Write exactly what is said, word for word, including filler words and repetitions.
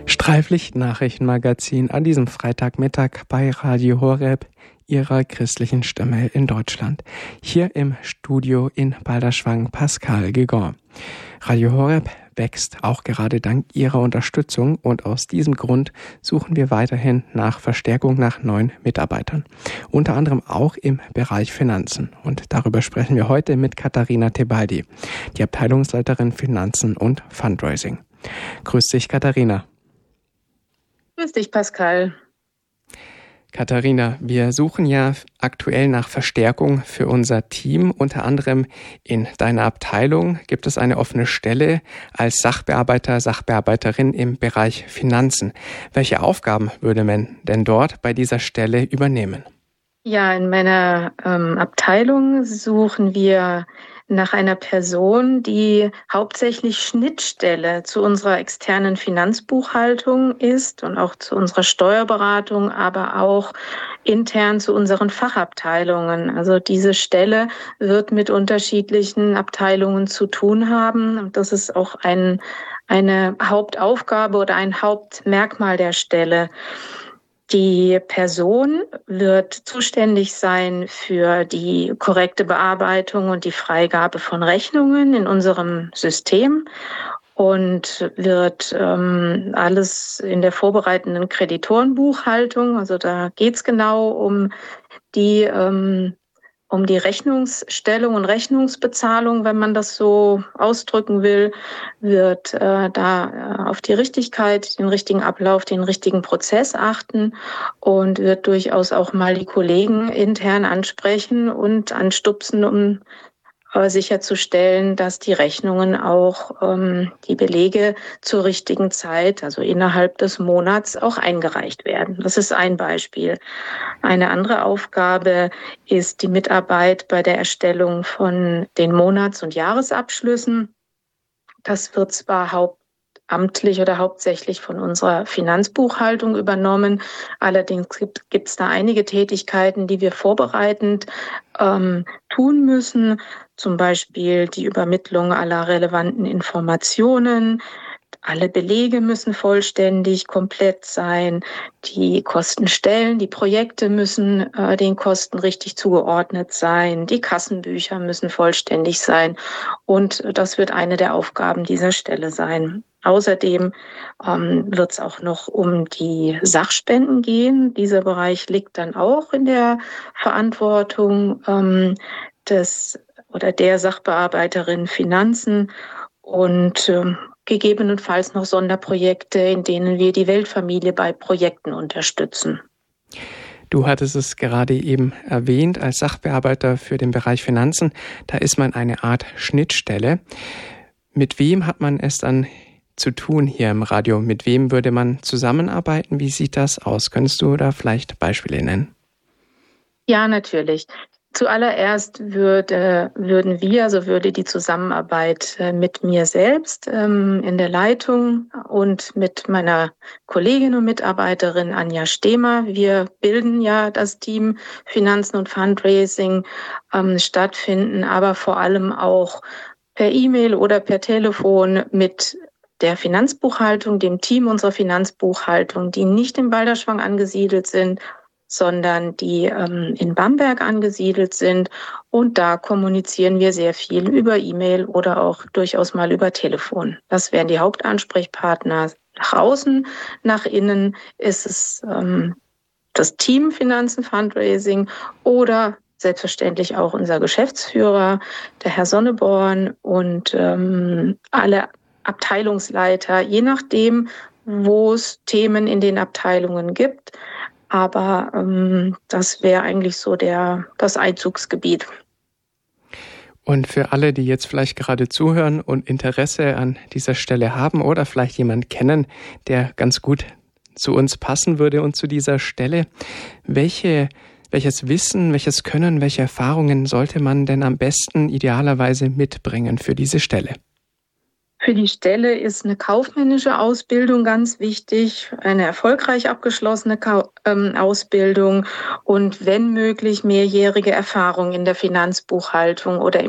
Streiflicht-Nachrichtenmagazin an diesem Freitagmittag bei Radio Horeb, Ihrer christlichen Stimme in Deutschland. Hier im Studio in Balderschwang Pascal Guégan. Radio Horeb wächst auch gerade dank Ihrer Unterstützung und aus diesem Grund suchen wir weiterhin nach Verstärkung nach neuen Mitarbeitern. Unter anderem auch im Bereich Finanzen. Und darüber sprechen wir heute mit Katharina Tebaldi, die Abteilungsleiterin Finanzen und Fundraising. Grüß dich, Katharina. Grüß dich, Pascal. Katharina, wir suchen ja aktuell nach Verstärkung für unser Team. Unter anderem in deiner Abteilung gibt es eine offene Stelle als Sachbearbeiter, Sachbearbeiterin im Bereich Finanzen. Welche Aufgaben würde man denn dort bei dieser Stelle übernehmen? Ja, in meiner ähm, Abteilung suchen wir nach einer Person, die hauptsächlich Schnittstelle zu unserer externen Finanzbuchhaltung ist und auch zu unserer Steuerberatung, aber auch intern zu unseren Fachabteilungen. Also diese Stelle wird mit unterschiedlichen Abteilungen zu tun haben. Und das ist auch ein, eine Hauptaufgabe oder ein Hauptmerkmal der Stelle. Die Person wird zuständig sein für die korrekte Bearbeitung und die Freigabe von Rechnungen in unserem System und wird ähm, alles in der vorbereitenden Kreditorenbuchhaltung, also da geht's genau um die ähm, um die Rechnungsstellung und Rechnungsbezahlung, wenn man das so ausdrücken will, wird äh, da äh, auf die Richtigkeit, den richtigen Ablauf, den richtigen Prozess achten und wird durchaus auch mal die Kollegen intern ansprechen und anstupsen, um äh, sicherzustellen, dass die Rechnungen auch, ähm, die Belege zur richtigen Zeit, also innerhalb des Monats, auch eingereicht werden. Das ist ein Beispiel. Eine andere Aufgabe ist die Mitarbeit bei der Erstellung von den Monats- und Jahresabschlüssen. Das wird zwar hauptamtlich oder hauptsächlich von unserer Finanzbuchhaltung übernommen. Allerdings gibt es da einige Tätigkeiten, die wir vorbereitend ähm, tun müssen. Zum Beispiel die Übermittlung aller relevanten Informationen. Alle Belege müssen vollständig, komplett sein. Die Kostenstellen, die Projekte müssen äh, den Kosten richtig zugeordnet sein. Die Kassenbücher müssen vollständig sein. Und das wird eine der Aufgaben dieser Stelle sein. Außerdem ähm, wird es auch noch um die Sachspenden gehen. Dieser Bereich liegt dann auch in der Verantwortung ähm, des oder der Sachbearbeiterin Finanzen und ähm, gegebenenfalls noch Sonderprojekte, in denen wir die Weltfamilie bei Projekten unterstützen. Du hattest es gerade eben erwähnt, als Sachbearbeiter für den Bereich Finanzen, da ist man eine Art Schnittstelle. Mit wem hat man es dann zu tun hier im Radio? Mit wem würde man zusammenarbeiten? Wie sieht das aus? Könntest du da vielleicht Beispiele nennen? Ja, natürlich. Zuallererst würde, würden wir, also würde die Zusammenarbeit mit mir selbst ähm, in der Leitung und mit meiner Kollegin und Mitarbeiterin Anja Stehmer, wir bilden ja das Team Finanzen und Fundraising, ähm, stattfinden, aber vor allem auch per E-Mail oder per Telefon mit der Finanzbuchhaltung, dem Team unserer Finanzbuchhaltung, die nicht in Balderschwang angesiedelt sind, sondern die ähm, in Bamberg angesiedelt sind. Und da kommunizieren wir sehr viel über E-Mail oder auch durchaus mal über Telefon. Das wären die Hauptansprechpartner. Nach außen, nach innen ist es ähm, das Team Finanzen Fundraising oder selbstverständlich auch unser Geschäftsführer, der Herr Sonneborn und ähm, alle Abteilungsleiter, je nachdem, wo es Themen in den Abteilungen gibt. Aber ähm, das wäre eigentlich so der das Einzugsgebiet. Und für alle, die jetzt vielleicht gerade zuhören und Interesse an dieser Stelle haben oder vielleicht jemanden kennen, der ganz gut zu uns passen würde und zu dieser Stelle, welche, welches Wissen, welches Können, welche Erfahrungen sollte man denn am besten idealerweise mitbringen für diese Stelle? Für die Stelle ist eine kaufmännische Ausbildung ganz wichtig, eine erfolgreich abgeschlossene Ka- ähm, Ausbildung und wenn möglich mehrjährige Erfahrung in der Finanzbuchhaltung oder im